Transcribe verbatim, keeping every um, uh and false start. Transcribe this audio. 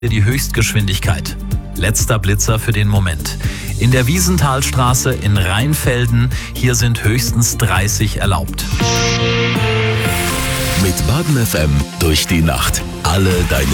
die Höchstgeschwindigkeit. Letzter Blitzer für den Moment. In der Wiesenthalstraße in Rheinfelden, hier sind höchstens dreißig erlaubt. Mit Baden F M durch die Nacht. Alle deine